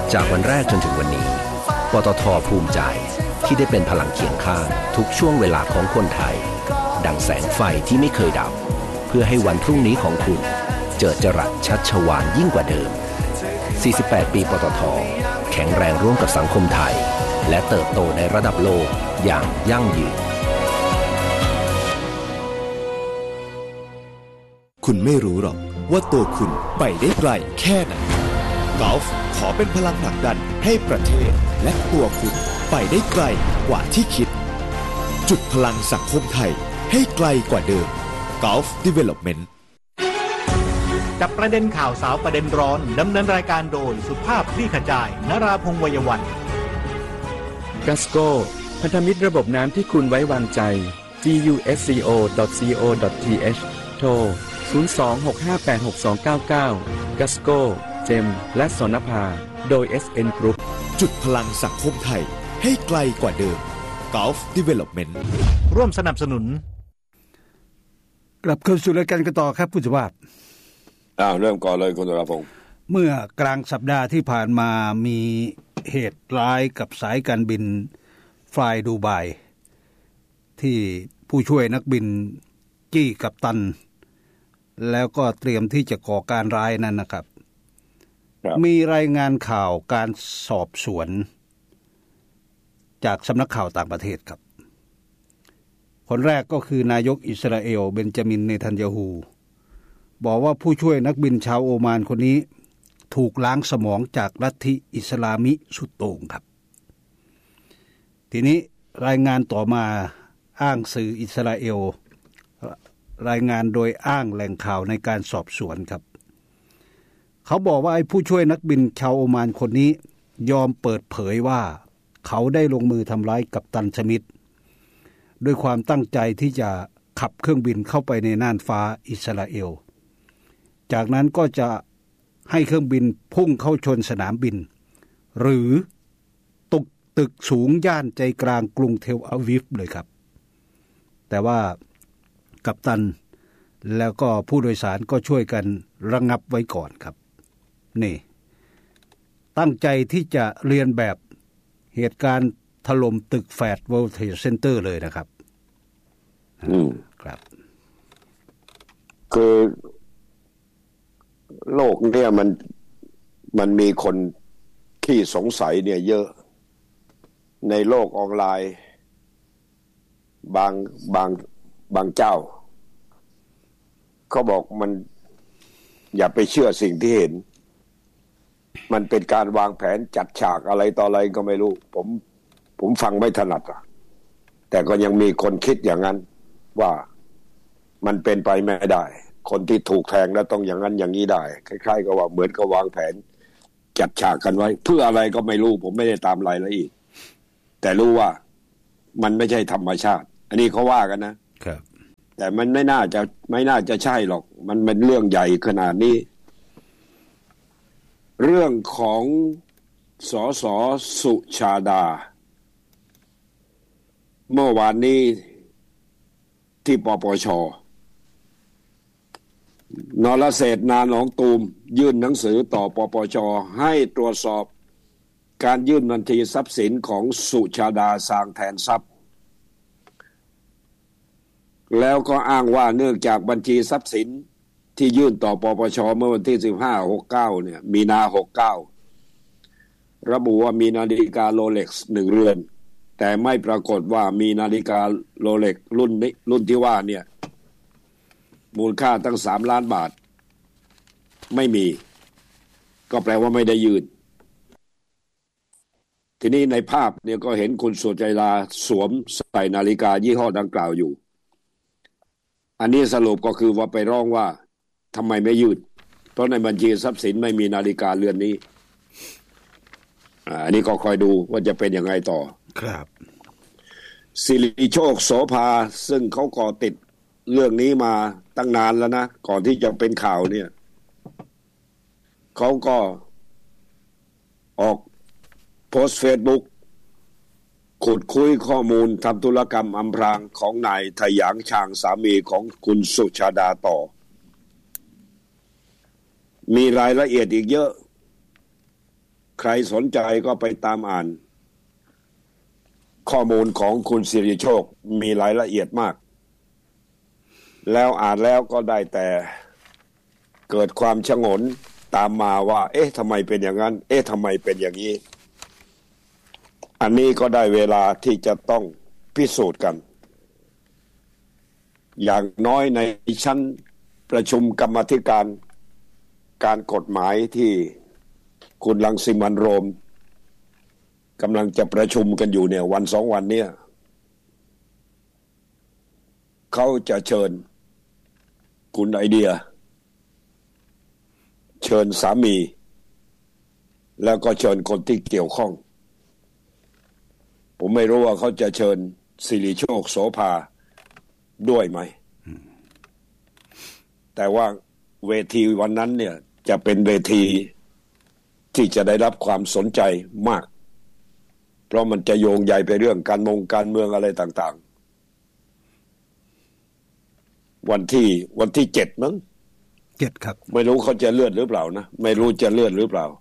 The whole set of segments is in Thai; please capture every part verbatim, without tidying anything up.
จากวันแรกจนถึงวันนี้ปตท.ภูมิใจที่ได้เป็นพลังเคียงข้างทุกช่วงเวลาของคนไทยดังแสงไฟที่ไม่เคยดับเพื่อให้วันพรุ่งนี้ของคุณเจิดจรัสชัชวาลยิ่งกว่าเดิมสี่สิบแปดปีปตท.แข็งแรงร่วมกับสังคมไทยและเติบโตในระดับโลกอย่างยั่งยืนคุณไม่รู้หรอกว่าตัวคุณไปได้ไกลแค่ไหนกอล์ฟขอเป็นพลังผลักดันให้ประเทศและตัวคุณไปได้ไกลกว่าที่คิดจุดพลังสังคมไทยให้ไกลกว่าเดิม Gulf Development จับประเด็นข่าวสาวประเด็นร้อนดำเนินรายการโดยสุภาพคลี่ขจายนราพงษ์ วัยวันกัสโก้พันธมิตรระบบน้ำที่คุณไว้วางใจ จี ยู เอส ซี โอ ดอท ซี โอ ดอท ที เอช โทร ศูนย์ สอง หก ห้า แปด หก สอง เก้า เก้า กัสโก้เจมและสนภาโดย เอส เอ็น Group จุดพลังสังคมไทยให้ไกลกว่าเดิม Gulf Development ร่วมสนับสนุนกลับเข้าสู่รายการกันต่อครับผู้สุภาพอ้าวเริ่มก่อนเลยคุณนรพงศ์เมื่อกลางสัปดาห์ที่ผ่านมามีเหตุร้ายกับสายการบินฟลายดูไบที่ผู้ช่วยนักบินจี้กัปตันแล้วก็เตรียมที่จะก่อการร้ายนั่นนะครับมีรายงานข่าวการสอบสวนจากสำนักข่าวต่างประเทศครับคนแรกก็คือนายกอิสราเอลเบนจามินเนทันยาฮูบอกว่าผู้ช่วยนักบินชาวโอมานคนนี้ถูกล้างสมองจากลัทธิอิสลามิสุดโต่งครับทีนี้รายงานต่อมาอ้างสื่ออิสราเอลรายงานโดยอ้างแหล่งข่าวในการสอบสวนครับเขาบอกว่าไอ้ผู้ช่วยนักบินชาวโอมานคนนี้ยอมเปิดเผยว่าเขาได้ลงมือทำร้ายกัปตันสมิธด้วยความตั้งใจที่จะขับเครื่องบินเข้าไปในน่านฟ้าอิสราเอลจากนั้นก็จะให้เครื่องบินพุ่งเข้าชนสนามบินหรือตกตึกสูงย่านใจกลางกรุงเทลอาวิฟเลยครับแต่ว่ากัปตันแล้วก็ผู้โดยสารก็ช่วยกันระงับไว้ก่อนครับนี่ตั้งใจที่จะเรียนแบบเหตุการณ์ถล่มตึกแฟด World Trade Center เลยนะครับอืมครับคือโลกเนี่ยมันมันมีคนที่สงสัยเนี่ยเยอะในโลกออนไลน์บางบางบางเจ้าเขาบอกมันอย่าไปเชื่อสิ่งที่เห็นมันเป็นการวางแผนจัดฉากอะไรต่ออะไรก็ไม่รู้ผมผมฟังไม่ถนัดอ่ะแต่ก็ยังมีคนคิดอย่างนั้นว่ามันเป็นไปไม่ได้คนที่ถูกแทงแล้วต้องอย่างนั้นอย่างนี้ได้คล้ายๆกับว่าเหมือนกับวางแผนจัดฉากกันไว้เพื่ออะไรก็ไม่รู้ผมไม่ได้ตามรายละเอียดแต่รู้ว่ามันไม่ใช่ธรรมชาติอันนี้เขาว่ากันนะครับแต่มันไม่น่าจะไม่น่าจะใช่หรอกมันเป็นเรื่องใหญ่ขนาดนี้เรื่องของสส.สุชาดาเมื่อวานนี้ที่ปปช.นรเศรษฐ์นาหนองตูมยื่นหนังสือต่อปปช.ให้ตรวจสอบการยื่นบัญชีทรัพย์สินของสุชาดาสร้างแทนทรัพย์แล้วก็อ้างว่าเนื่องจากบัญชีทรัพย์สินที่ยื่นต่อปปช.เมื่อวันที่สิบห้า หกเก้าเนี่ยมีนาหกเก้าระบุว่ามีนาฬิกาโรเล็กซ์หนึ่งเรือนแต่ไม่ปรากฏว่ามีนาฬิกาโรเล็กซ์รุ่นนี้รุ่นที่ว่าเนี่ยมูลค่าตั้งสามล้านบาทไม่มีก็แปลว่าไม่ได้ยื่นทีนี้ในภาพเนี่ยก็เห็นคุณสุชาดาสวมใส่นาฬิกายี่ห้อดังกล่าวอยู่อันนี้สรุปก็คือว่าไปร้องว่าทำไมไม่ยื่นเพราะในบัญชีทรัพย์สินไม่มีนาฬิกาเรือนนี้อันนี้ก็คอยดูว่าจะเป็นยังไงต่อครับสิริโชคโสภาซึ่งเขาก่อติดเรื่องนี้มาตั้งนานแล้วนะก่อนที่จะเป็นข่าวเนี่ยเขาก็ออกโพสต์เฟซบุ๊กขุดคุยข้อมูลทำธุรกรรมอำพรางของนายทหยางชางสามีของคุณสุชาดาต่อมีรายละเอียดอีกเยอะใครสนใจก็ไปตามอ่านข้อมูลของคุณสิริโชคมีรายละเอียดมากแล้วอ่านแล้วก็ได้แต่เกิดความชงนตามมาว่าเอ๊ะทำไมเป็นอย่างนั้นเอ๊ะทำไมเป็นอย่างนี้อันนี้ก็ได้เวลาที่จะต้องพิสูจน์กันอย่างน้อยในชั้นประชุมกรรมาธิการการกฎหมายที่คุณรังสิมันต์โรมกำลังจะประชุมกันอยู่เนี่ยวันสองวันเนี่ยเขาจะเชิญคุณไอเดียเชิญสามีแล้วก็เชิญคนที่เกี่ยวข้องผมไม่รู้ว่าเขาจะเชิญสิริโชคโสภาด้วยไหมแต่ว่าเวทีวันนั้นเนี่ยจะเป็นเวทีที่จะได้รับความสนใจมากเพราะมันจะโยงใยไปเรื่องการมงการเมืองอะไรต่างๆวันที่วันที่เจ็ดมั้งเจ็ดครับไม่รู้เขาจะเลื่อนหรือเปล่านะไม่รู้จะเลื่อนหรือเปล่า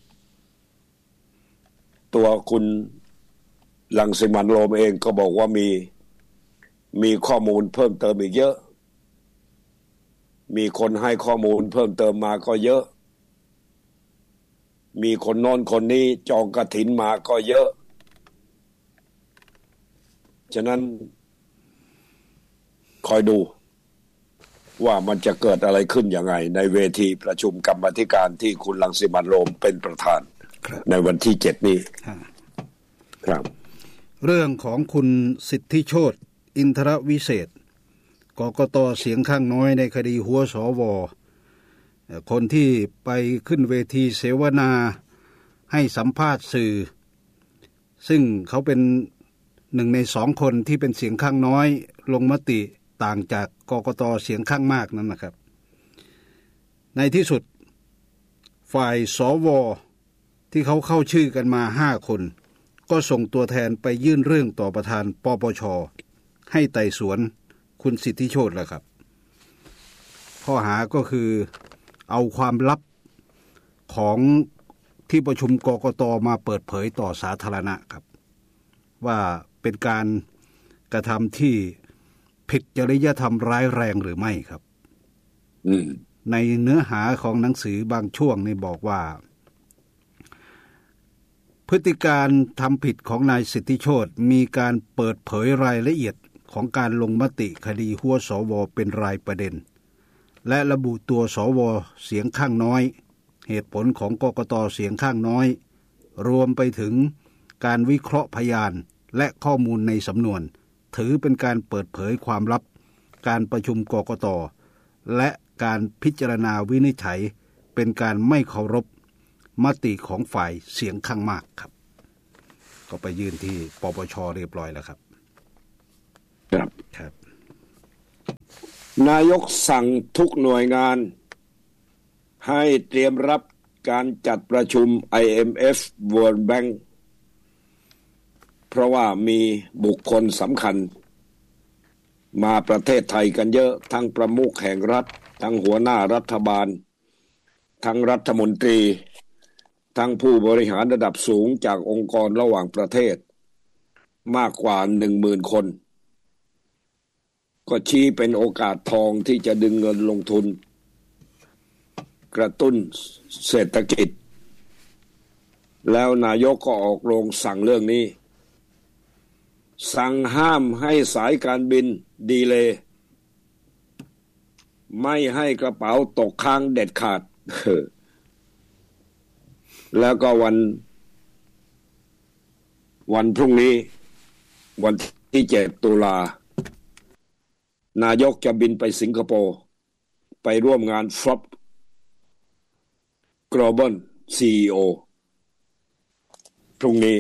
ตัวคุณรังสิมันต์โรมเองก็บอกว่ามีมีข้อมูลเพิ่มเติมอีกเยอะมีคนให้ข้อมูลเพิ่มเติมมาก็เยอะมีคนโน้นคนนี้จองกฐินมาก็เยอะฉะนั้นคอยดูว่ามันจะเกิดอะไรขึ้นยังไงในเวทีประชุมกรรมาธิการที่คุณรังสิมันต์โรมเป็นประธานในวันที่เจ็ดนี้ครับเรื่องของคุณสิทธิโชติอินทรวิเศษกกต.เสียงข้างน้อยในคดีหัวสว.คนที่ไปขึ้นเวทีเสวนาให้สัมภาษณ์สื่อซึ่งเขาเป็นหนึ่งในสองคนที่เป็นเสียงข้างน้อยลงมติต่างจากกกต.เสียงข้างมากนั้นนะครับในที่สุดฝ่ายสว.ที่เขาเข้าชื่อกันมาห้าคนก็ส่งตัวแทนไปยื่นเรื่องต่อประธานปปช.ให้ไต่สวนคุณสิทธิโชติแหละครับข้อหาก็คือเอาความลับของที่ประชุมกกต.มาเปิดเผยต่อสาธารณะครับว่าเป็นการกระทำที่ผิดจริยธรรมร้ายแรงหรือไม่ครับในเนื้อหาของหนังสือบางช่วงนี่บอกว่าพฤติการทำผิดของนายสิทธิโชติมีการเปิดเผยรายละเอียดของการลงมติคดีหัวสว.เป็นรายประเด็นและระบุตัวสว.เสียงข้างน้อยเหตุผลของกกต.เสียงข้างน้อยรวมไปถึงการวิเคราะห์พยานและข้อมูลในสำนวนถือเป็นการเปิดเผยความลับการประชุมกกต.และการพิจารณาวินิจฉัยเป็นการไม่เคารพมติของฝ่ายเสียงข้างมากครับก็ไปยื่นที่ปปช.เรียบร้อยแล้วครับครับครับนายกสั่งทุกหน่วยงานให้เตรียมรับการจัดประชุม ไอ เอ็ม เอฟ World Bank เพราะว่ามีบุคคลสำคัญมาประเทศไทยกันเยอะทั้งประมุขแห่งรัฐทั้งหัวหน้ารัฐบาลทั้งรัฐมนตรีทั้งผู้บริหารระดับสูงจากองค์กรระหว่างประเทศมากกว่า หนึ่งหมื่น คนก็ชี้เป็นโอกาสทองที่จะดึงเงินลงทุนกระตุ้นเศรษฐกิจแล้วนายกก็ออกโรงสั่งเรื่องนี้สั่งห้ามให้สายการบินดีเลย์ไม่ให้กระเป๋าตกค้างเด็ดขาดแล้วก็วันวันพรุ่งนี้วันที่เจ็ดตุลานายกจะบินไปสิงคโปร์ไปร่วมงาน เอฟ โอ พี Global ซี อี โอ พรุ่งนี้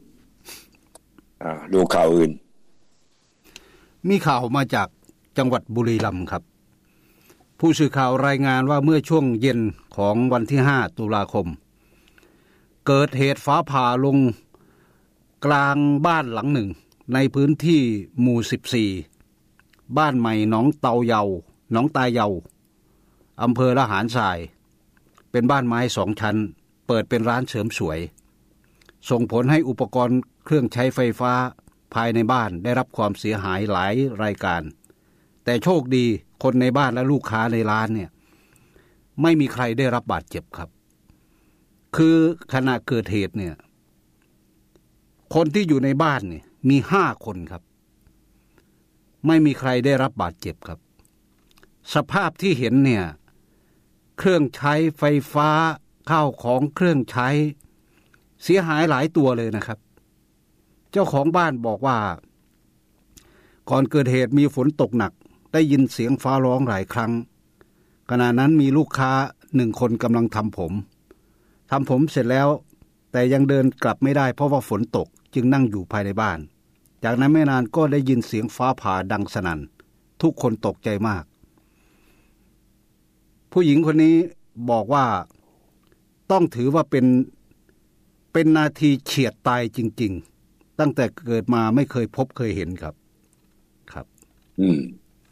ดูข่าวอื่นมีข่าวมาจากจังหวัดบุรีรัมย์ครับผู้สื่อข่าวรายงานว่าเมื่อช่วงเย็นของวันที่ห้าตุลาคมเกิดเหตุฟ้าผ่าลงกลางบ้านหลังหนึ่งในพื้นที่หมู่สิบสี่บ้านใหม่หนองเตาเยาหนองตาเยาอำเภอละหารทรายเป็นบ้านไม้สองชั้นเปิดเป็นร้านเสริมสวยส่งผลให้อุปกรณ์เครื่องใช้ไฟฟ้าภายในบ้านได้รับความเสียหายหลายรายการแต่โชคดีคนในบ้านและลูกค้าในร้านเนี่ยไม่มีใครได้รับบาดเจ็บครับคือขณะเกิดเหตุเนี่ยคนที่อยู่ในบ้านเนี่ยมีห้าคนครับไม่มีใครได้รับบาดเจ็บครับสภาพที่เห็นเนี่ยเครื่องใช้ไฟฟ้าข้าวของเครื่องใช้เสียหายหลายตัวเลยนะครับเจ้าของบ้านบอกว่าก่อนเกิดเหตุมีฝนตกหนักได้ยินเสียงฟ้าร้องหลายครั้งขณะนั้นมีลูกค้าหนึ่งคนกำลังทำผมทำผมเสร็จแล้วแต่ยังเดินกลับไม่ได้เพราะว่าฝนตกจึงนั่งอยู่ภายในบ้านจากนั้นไม่นานก็ได้ยินเสียงฟ้าผ่าดังสนั่นทุกคนตกใจมากผู้หญิงคนนี้บอกว่าต้องถือว่าเป็นเป็นนาทีเฉียดตายจริงๆตั้งแต่เกิดมาไม่เคยพบเคยเห็นครับครับอืม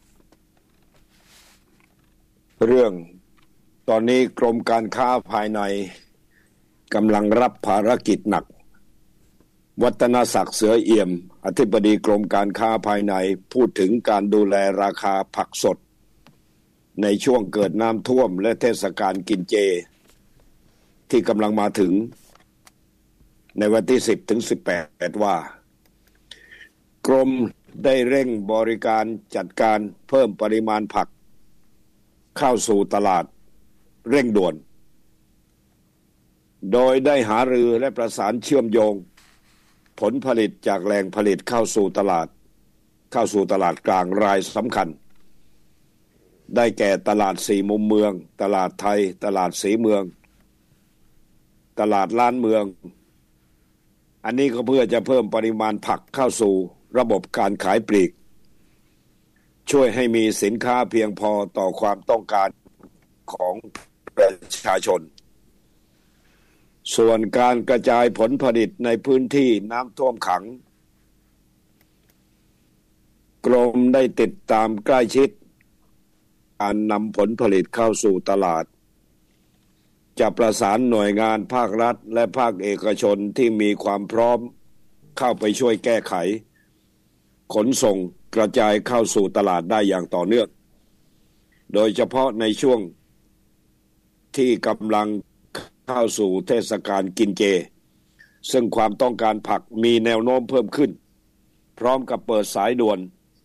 เรื่องตอนนี้กรมการค้าภายในกำลังรับภารกิจหนักวัฒนศักดิ์เสือเอี่ยมอธิบดีกรมการค้าภายในพูดถึงการดูแลราคาผักสดในช่วงเกิดน้ำท่วมและเทศกาลกินเจที่กำลังมาถึงในวันที่สิบถึงสิบแปดว่ากรมได้เร่งบริการจัดการเพิ่มปริมาณผักเข้าสู่ตลาดเร่งด่วนโดยได้หารือและประสานเชื่อมโยงผลผลิตจากแหล่งผลิตเข้าสู่ตลาดเข้าสู่ตลาดกลางรายสำคัญได้แก่ตลาดสี่มุมเมืองตลาดไทยตลาดสีเมืองตลาดล้านเมืองอันนี้ก็เพื่อจะเพิ่มปริมาณผักเข้าสู่ระบบการขายปลีกช่วยให้มีสินค้าเพียงพอต่อความต้องการของประชาชนส่วนการกระจายผลผลิตในพื้นที่น้ำท่วมขังกรมได้ติดตามใกล้ชิดการนำผลผลิตเข้าสู่ตลาดจะประสานหน่วยงานภาครัฐและภาคเอกชนที่มีความพร้อมเข้าไปช่วยแก้ไขขนส่งกระจายเข้าสู่ตลาดได้อย่างต่อเนื่องโดยเฉพาะในช่วงที่กำลังเข้าสู่เทศกาลกินเจซึ่งความต้องการผักมีแนวโน้มเพิ่มขึ้นพร้อมกับเปิดสายด่วน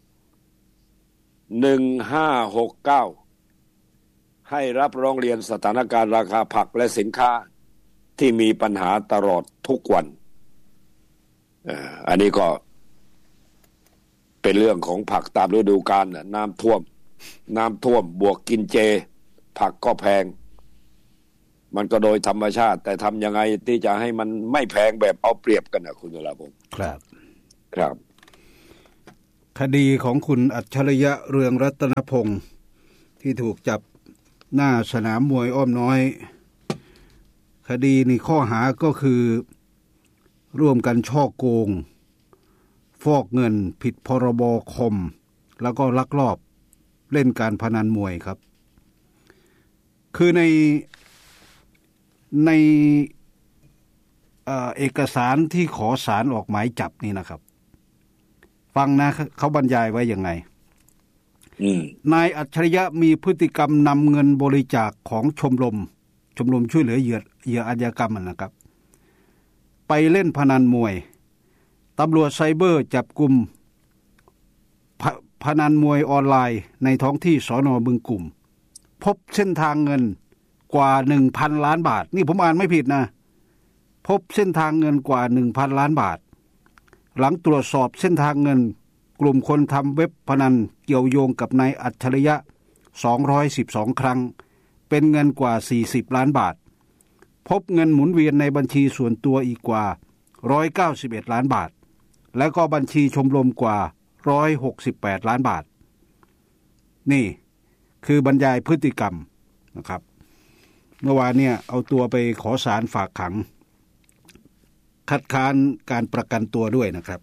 หนึ่งห้าหกเก้าให้รับร้องเรียนสถานการณ์ราคาผักและสินค้าที่มีปัญหาตลอดทุกวันอันนี้ก็เป็นเรื่องของผักตามฤดูกาลน้ำท่วมน้ำท่วมบวกกินเจผักก็แพงมันก็โดยธรรมชาติแต่ทำยังไงที่จะให้มันไม่แพงแบบเอาเปรียบกันนะคุณวราพงศ์ครับครับคดีของคุณอัจฉริยะเรืองรัตนพงศ์ที่ถูกจับหน้าสนามมวยอ้อมน้อยคดีในข้อหาก็คือร่วมกันฉ้อโกงฟอกเงินผิดพรบคอมแล้วก็ลักลอบเล่นการพนันมวยครับคือในในเอ่อเอกสารที่ขอศาลออกหมายจับนี่นะครับฟังนะเขาบรรยายไว้ยังไงนายอัจฉริยะมีพฤติกรรมนำเงินบริจาคของชมรมชมรมช่วยเหลือเหยื่อเหยื่ออาชญากรรมนะครับไปเล่นพนันมวยตำรวจไซเบอร์จับกุมพ, พนันมวยออนไลน์ในท้องที่สน.บึงกุ่มพบเส้นทางเงินกว่า หนึ่งพัน ล้านบาทนี่ผมอ่านไม่ผิดนะพบเส้นทางเงินกว่า หนึ่งพัน ล้านบาทหลังตรวจสอบเส้นทางเงินกลุ่มคนทำเว็บพนันเกี่ยวโยงกับนายอัจฉริยะสองร้อยสิบสองครั้งเป็นเงินกว่าสี่สิบล้านบาทพบเงินหมุนเวียนในบัญชีส่วนตัวอีกกว่าหนึ่งร้อยเก้าสิบเอ็ดล้านบาทและก็บัญชีชมรมกว่าหนึ่งร้อยหกสิบแปดล้านบาทนี่คือบรรยายพฤติกรรมนะครับเมื่อวานเนี่ยเอาตัวไปขอศาลฝากขังคัดค้านการประกันตัวด้วยนะครับ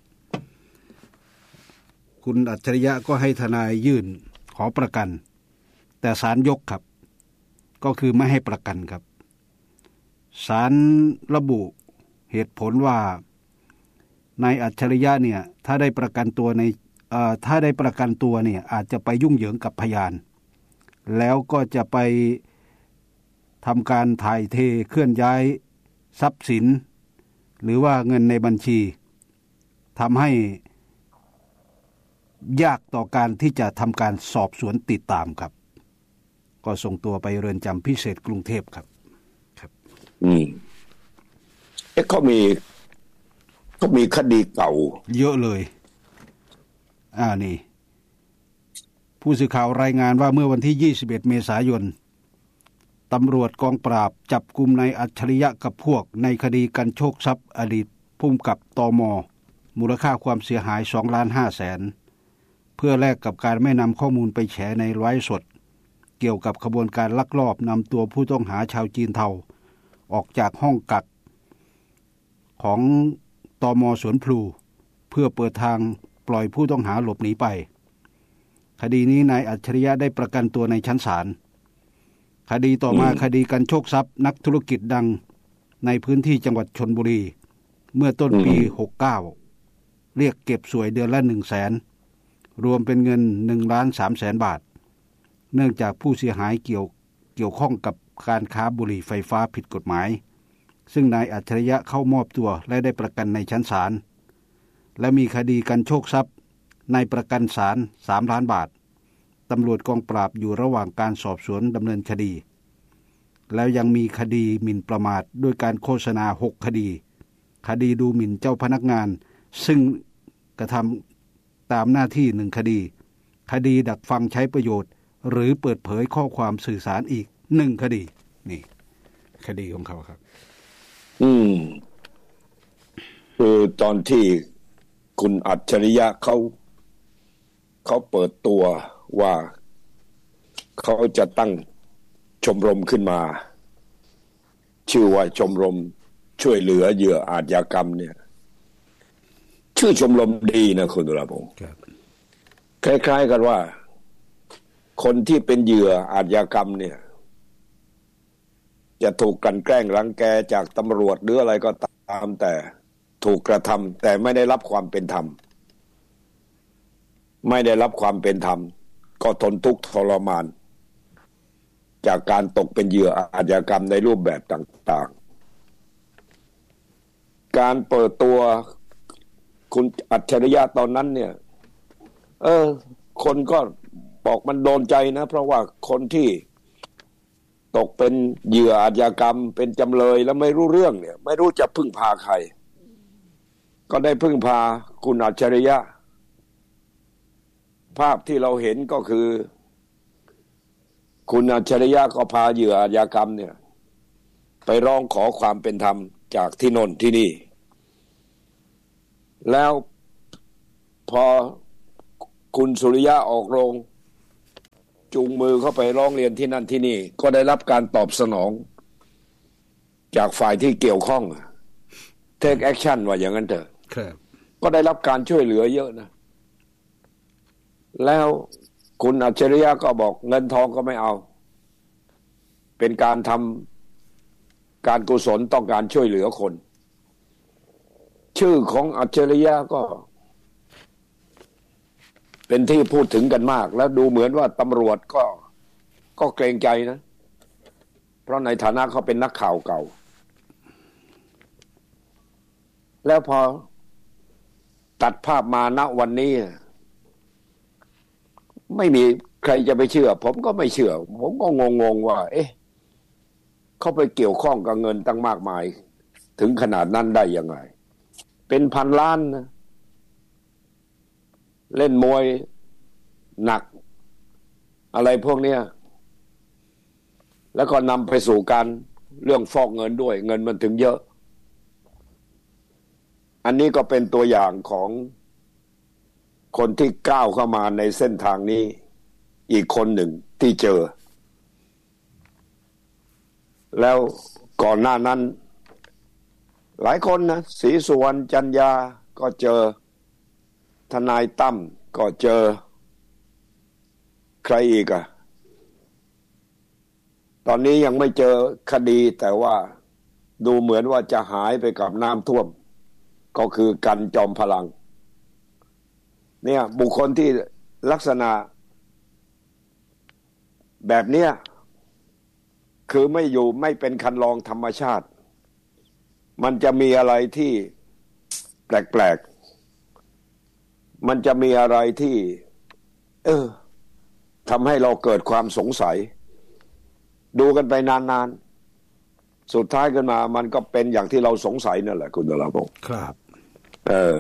คุณอัจฉริยะก็ให้ทนายยื่นขอประกันแต่ศาลยกครับก็คือไม่ให้ประกันครับศาลระบุเหตุผลว่านายอัจฉริยะเนี่ยถ้าได้ประกันตัวในเอ่อถ้าได้ประกันตัวเนี่ยอาจจะไปยุ่งเหยิงกับพยานแล้วก็จะไปทำการถ่ายเทเคลื่อนย้ายทรัพย์สินหรือว่าเงินในบัญชีทำให้ยากต่อการที่จะทำการสอบสวนติดตามครับก็ส่งตัวไปเรือนจำพิเศษกรุงเทพครับครับอืมเอ๊ะเขามีเขามีคดีเก่าเยอะเลยอ่านี่ผู้สื่อข่าวรายงานว่าเมื่อวันที่ยี่สิบเอ็ดเมษายนตำรวจกองปราบจับกุมนายอัจฉริยะกับพวกในคดีกันโชคทรัพย์อดีตผู้กำกับตม.มูลค่าความเสียหายสองล้านห้าแสนเพื่อแลกกับการไม่นำข้อมูลไปแฉในไลฟ์สดเกี่ยวกับขบวนการลักลอบนำตัวผู้ต้องหาชาวจีนเทาออกจากห้องกักของตม.สวนพลูเพื่อเปิดทางปล่อยผู้ต้องหาหลบหนีไปคดีนี้นายอัจฉริยะได้ประกันตัวในชั้นศาลคดีต่อมาคดีกันโชคทรัพย์นักธุรกิจดังในพื้นที่จังหวัดชลบุรีเมื่อต้นปีหกสิบเก้าเรียกเก็บสวยเดือนละ หนึ่งแสน รวมเป็นเงิน หนึ่งล้านสามแสน บาทเนื่องจากผู้เสียหายเกี่ยวเกี่ยวข้องกับการค้าบุหรี่ไฟฟ้าผิดกฎหมายซึ่งนายอัจฉริยะเข้ามอบตัวและได้ประกันในชั้นศาลและมีคดีกันโชคทรัพย์ในประกันศาลสามล้านบาทตำรวจกองปราบอยู่ระหว่างการสอบสวนดำเนินคดีแล้วยังมีคดีหมิ่นประมาทด้วยการโฆษณาหกคดีคดีดูหมิ่นเจ้าพนักงานซึ่งกระทำตามหน้าที่หนึ่งคดีคดีดักฟังใช้ประโยชน์หรือเปิดเผยข้อความสื่อสารอีกหนึ่งคดีนี่คดีของเขาครับอืมคือตอนที่คุณอัจฉริยะเขาเขาเปิดตัวว่าเขาจะตั้งชมรมขึ้นมาชื่อว่าชมรมช่วยเหลือเหยื่ออาชญากรรมเนี่ยชื่อชมรมดีนะคุณตุลาพงศ์คล้ายๆกันว่าคนที่เป็นเหยื่ออาชญากรรมเนี่ยจะถูกกลั่นแกล้งรังแกจากตำรวจหรืออะไรก็ตามแต่ถูกกระทำแต่ไม่ได้รับความเป็นธรรมไม่ได้รับความเป็นธรรมก็ทนทุกข์ทรมานจากการตกเป็นเหยื่ออาชญากรรมในรูปแบบต่างๆการเปิดตัวคุณอัจฉริยะตอนนั้นเนี่ยเออคนก็บอกมันโดนใจนะเพราะว่าคนที่ตกเป็นเหยื่ออาชญากรรมเป็นจำเลยแล้วไม่รู้เรื่องเนี่ยไม่รู้จะพึ่งพาใครก็ได้พึ่งพาคุณอัจฉริยะภาพที่เราเห็นก็คือคุณอัจฉริยะก็พาเหยื่ออาชญากรรมเนี่ยไปร้องขอความเป็นธรรมจากที่โน่นที่นี่แล้วพอคุณสุริยะออกโรงจูงมือเข้าไปร้องเรียนที่นั่นที่นี่ก็ได้รับการตอบสนองจากฝ่ายที่เกี่ยวข้อง take action ว่าอย่างนั้นเถอะก็ได้รับการช่วยเหลือเยอะนะแล้วคุณอัจฉริยะก็บอกเงินทองก็ไม่เอาเป็นการทำการกุศลต้องการช่วยเหลือคนชื่อของอัจฉริยะก็เป็นที่พูดถึงกันมากแล้วดูเหมือนว่าตำรวจก็ก็เกรงใจนะเพราะในฐานะเขาเป็นนักข่าวเก่าแล้วพอตัดภาพมาณวันนี้ไม่มีใครจะไปเชื่อผมก็ไม่เชื่อผมก็งงๆว่าเอ๊ะเขาไปเกี่ยวข้องกับเงินตั้งมากมายถึงขนาดนั้นได้ยังไงเป็นพันล้านนะเล่นมวยหนักอะไรพวกเนี้ยแล้วก็นำไปสู่การเรื่องฟอกเงินด้วยเงินมันถึงเยอะอันนี้ก็เป็นตัวอย่างของคนที่ก้าวเข้ามาในเส้นทางนี้อีกคนหนึ่งที่เจอแล้วก่อนหน้านั้นหลายคนนะศรีสุวรรณจันยาก็เจอทนายตั้มก็เจอใครอีกอะตอนนี้ยังไม่เจอคดีแต่ว่าดูเหมือนว่าจะหายไปกับน้ำท่วมก็คือกันจอมพลังเนี่ยบุคคลที่ลักษณะแบบเนี้ยคือไม่อยู่ไม่เป็นคันลองธรรมชาติมันจะมีอะไรที่แปลกๆมันจะมีอะไรที่เออทำให้เราเกิดความสงสัยดูกันไปนานๆสุดท้ายขึ้นมามันก็เป็นอย่างที่เราสงสัยนั่นแหละคุณดลพงศ์ครับเออ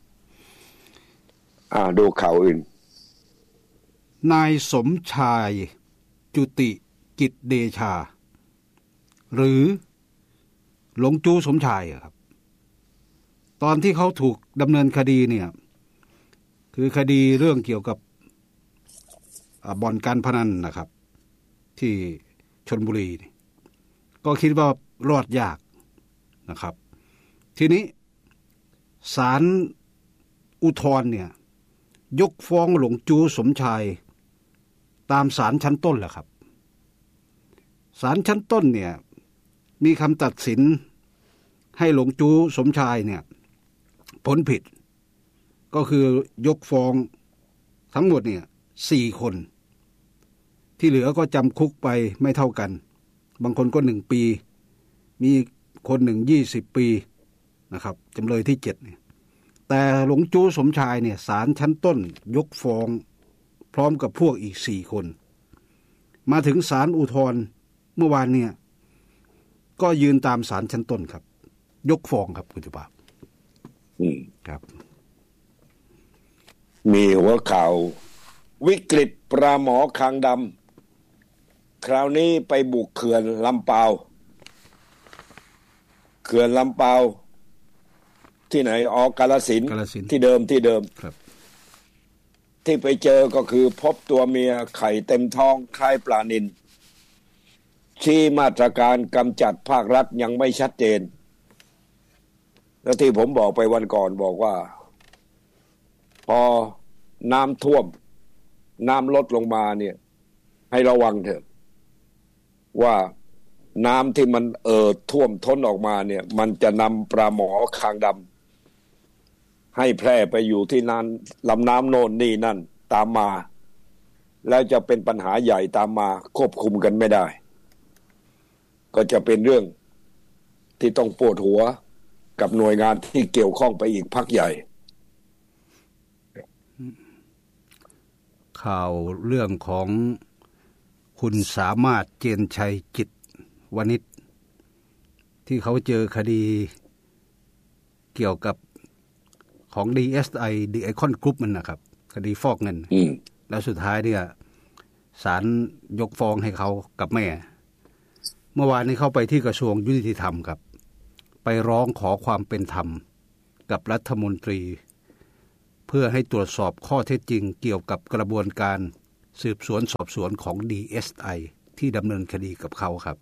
อ่าดูข่าวอื่นนายสมชายจุติกิจเดชาหรือหลงจู้สมชายครับตอนที่เขาถูกดำเนินคดีเนี่ยคือคดีเรื่องเกี่ยวกับบ่อนการพนันนะครับที่ชลบุรีก็คิดว่ารอดยากนะครับทีนี้ศาลอุทธรณ์เนี่ยยกฟ้องหลงจู้สมชายตามศาลชั้นต้นแหละครับศาลชั้นต้นเนี่ยมีคำตัดสินให้หลงจู้สมชายเนี่ยพ้นผิดก็คือยกฟ้องทั้งหมดเนี่ยสี่คนที่เหลือก็จำคุกไปไม่เท่ากันบางคนก็หนึ่งปีมีคนหนึ่งยี่สิบปีนะครับจำเลยที่เจ็ดเนี่ยแต่หลงจู้สมชายเนี่ยศาลชั้นต้นยกฟ้องพร้อมกับพวกอีกสี่คนมาถึงศาลอุทธรณ์เมื่อวานเนี่ยก็ยืนตามศาลชั้นต้นครับยกฟ้องครับคุณจุภาพอืมครับมีหัวข่าววิกฤตปลาหมอคางดำคราวนี้ไปบุกเขื่อนลำปาวเขื่อนลำปาวที่ไหนออกกาฬสินธุ์ที่เดิมที่เดิมครับที่ไปเจอก็คือพบตัวเมียไข่เต็มท้องคล้ายปลานิลชี้มาตรการกำจัดภาครัฐยังไม่ชัดเจนแล้วที่ผมบอกไปวันก่อนบอกว่าพอน้ำท่วมน้ำลดลงมาเนี่ยให้ระวังเถอะว่าน้ำที่มันเอ่อท่วมท้นออกมาเนี่ยมันจะนำปลาหมอคางดำให้แพร่ไปอยู่ที่นั้นลำน้ำโน่นนี่นั่นตามมาแล้วจะเป็นปัญหาใหญ่ตามมาควบคุมกันไม่ได้ก็จะเป็นเรื่องที่ต้องปวดหัวกับหน่วยงานที่เกี่ยวข้องไปอีกพักใหญ่ข่าวเรื่องของคุณสามารถเจนชัยจิตวณิชที่เขาเจอคดีเกี่ยวกับของ ดี เอส ไอ The Icon Group มันนะครับคดีฟอกเงินแล้วสุดท้ายเนี่ยศาลยกฟ้องให้เขากับแม่เมื่อวานนี้เข้าไปที่กระทรวงยุติธรรมครับไปร้องขอความเป็นธรรมกับรัฐมนตรีเพื่อให้ตรวจสอบข้อเท็จจริงเกี่ยวกับกระบวนการสืบสวนสอบสวนของ ดี เอส ไอ ที่ดำเนินคดีกับเขาครับ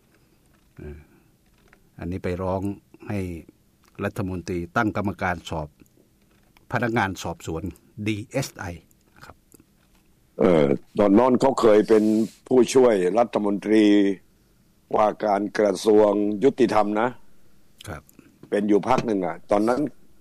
อันนี้ไปร้องให้รัฐมนตรีตั้งกรรมการสอบพนักงานสอบสวน ดี เอส ไอ ครับเออตอนนั้นเขาเคยเป็นผู้ช่วยรัฐมนตรีว่าการกระทรวงยุติธรรมนะครับเป็นอยู่พักหนึ่งอ่ะตอนนั้น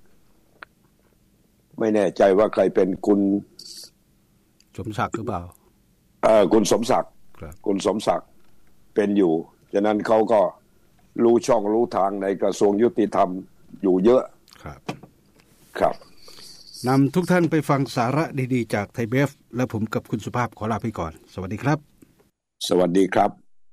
ไม่แน่ใจว่าใครเป็นคุณสมศักดิ์หรือเปล่าเออคุณสมศักดิ์คุณสมศักดิ์เป็นอยู่ฉะนั้นเขาก็รู้ช่องรู้ทางในกระทรวงยุติธรรมอยู่เยอะครับครับนำทุกท่านไปฟังสาระดีๆจากไทยเบฟและผมกับคุณสุภาพขอลาไปก่อนสวัสดีครับสวัสดีครับ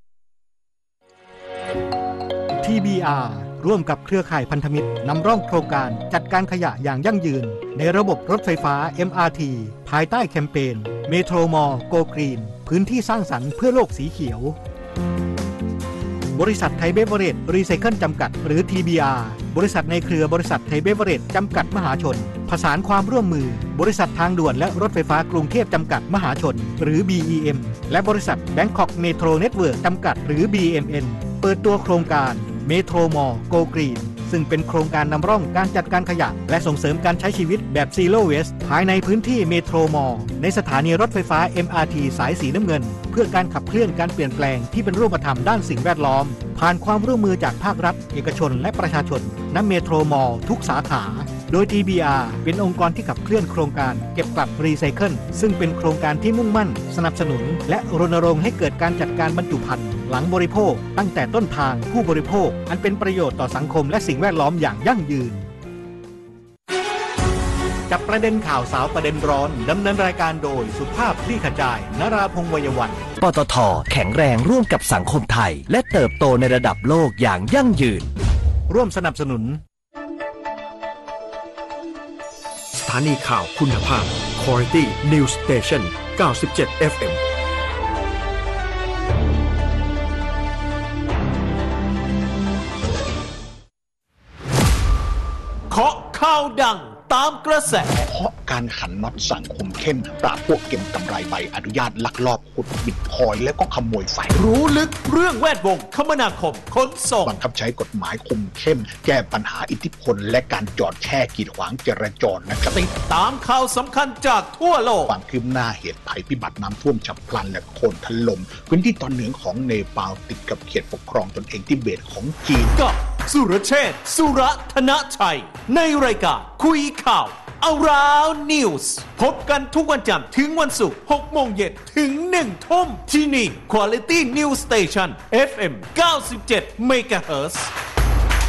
ที บี อาร์ ร่วมกับเครือข่ายพันธมิตรนำร่องโครงการจัดการขยะอย่างยั่งยืนในระบบรถไฟฟ้า เอ็ม อาร์ ที ภายใต้แคมเปญเมโทรมอลโกกรีนพื้นที่สร้างสรรค์เพื่อโลกสีเขียวบริษัทไทยเบเวอเรจรีไซเคิลจำกัดหรือ ที บี อาร์ บริษัทในเครือบริษัทไทยเบเวอเรจจำกัดมหาชนผสานความร่วมมือบริษัททางด่วนและรถไฟฟ้ากรุงเทพจำกัดมหาชนหรือ บี อี เอ็ม และบริษัท Bangkok Metro Network จำกัดหรือ บี เอ็ม เอ็น เปิดตัวโครงการเมโทรมอลโกกรีนซึ่งเป็นโครงการนำร่องการจัดการขยะและส่งเสริมการใช้ชีวิตแบบ Zero Waste ภายในพื้นที่เมโทรมอลล์ในสถานีรถไฟฟ้า เอ็ม อาร์ ที สายสีน้ำเงินเพื่อการขับเคลื่อนการเปลี่ยนแปลงที่เป็นรูปธรรมด้านสิ่งแวดล้อมผ่านความร่วมมือจากภาครัฐเอกชนและประชาชนณเมโทรมอลล์ทุกสาขาโดย ที บี อาร์ เป็นองค์กรที่ขับเคลื่อนโครงการเก็บกลับรีไซเคิลซึ่งเป็นโครงการที่มุ่งมั่นสนับสนุนและรณรงค์ให้เกิดการจัดการบรรจุภัณฑ์หลังบริโภคตั้งแต่ต้นทางผู้บริโภคอันเป็นประโยชน์ต่อสังคมและสิ่งแวดล้อมอย่างยั่งยืนจับประเด็นข่าวสาวประเด็นร้อนดำเนินรายการโดยสุภาพคลี่ขจายนราพงษ์วัยวันปตท.แข็งแรงร่วมกับสังคมไทยและเติบโตในระดับโลกอย่างยั่งยืนร่วมสนับสนุนสถานีข่าวคุณภาพ Quality News Station เก้าสิบเจ็ด เอฟ เอ็มเคาะข่าวดังตามกระแสเพราะการขันน็อตสังคมเข้มปราบพวกเก็บกำไรใบอนุญาตลักลอบขุดบิตคอยน์และก็ขโมยไฟรู้ลึกเรื่องแวดวงคมนาคมขนส่งบังคับใช้กฎหมายคุมเข้มแก้ปัญหาอิทธิพลและการจอดแช่กีดขวางจราจรนะครับติดตามข่าวสำคัญจากทั่วโลกความคืบหน้าเหตุภัยพิบัติน้ำท่วมฉับพลันและโคลนถล่มพื้นที่ตอนเหนือของเนปาลติดกับเขตปกครองตนเองทิเบตของจีนกับสุรเชษฐ์สุรธนชัยในรายการคุยข่าวAround News พบกันทุกวันจันทร์ถึงวันศุกร์ หกโมงเย็นถึง หนึ่งทุ่มที่นี่ Quality News Station เอฟ เอ็ม เก้าสิบเจ็ด เมกะเฮิรตซ์